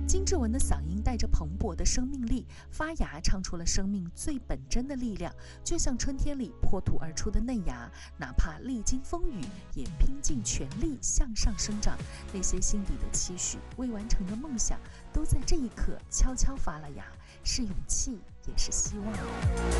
金志文的嗓音带着蓬勃的生命力，发芽唱出了生命最本真的力量，就像春天里破土而出的嫩芽，哪怕历经风雨，也拼尽全力向上生长。那些心底的期许、未完成的梦想，都在这一刻悄悄发了芽，是勇气，也是希望。